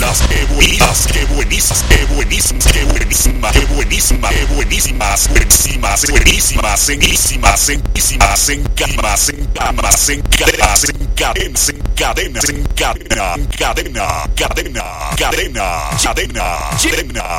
las que buenísimas, qué buenísimas, qué buenísimas, qué buenísimas, qué buenísimas, qué buenísimas, buenísimas, buenísimas, enísimas, enísimas, encamas, encamas, encadenas, encadenas, encadenas, encadena, encadena, cadena, cadena, cadena, cadena.